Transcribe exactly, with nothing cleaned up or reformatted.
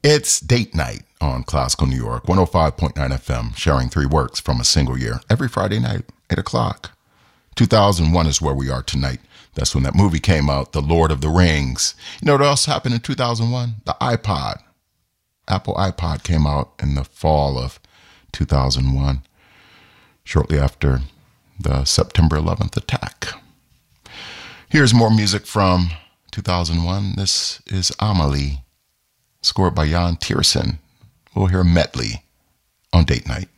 It's date night on Classical New York, one oh five point nine F M, sharing three works from a single year every Friday night, eight o'clock. two thousand one is where we are tonight. That's when that movie came out, The Lord of the Rings. You know what else happened in two thousand one? The iPod. Apple iPod came out in the fall of two thousand one, shortly after the September eleventh attack. Here's more music from two thousand one. This is Amelie, scored by Jan Tiersen. We'll hear Medley on Date Night.